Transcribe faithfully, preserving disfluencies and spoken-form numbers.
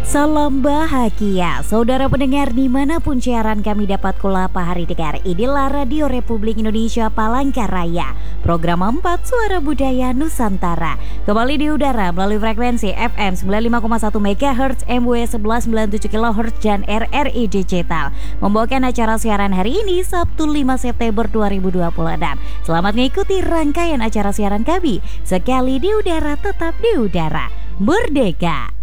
Salam bahagia, saudara pendengar dimanapun siaran kami dapat kulapa hari dengar. Inilah Radio Republik Indonesia Palangkaraya, program empat Suara Budaya Nusantara. Kembali di udara melalui frekuensi F M sembilan puluh lima koma satu megahertz, M W seratus sembilan puluh tujuh kilohertz, dan R R I Digital. Membawakan acara siaran hari ini Sabtu lima September dua ribu dua puluh enam. Selamat mengikuti rangkaian acara siaran kami. Sekali di udara, tetap di udara. Merdeka!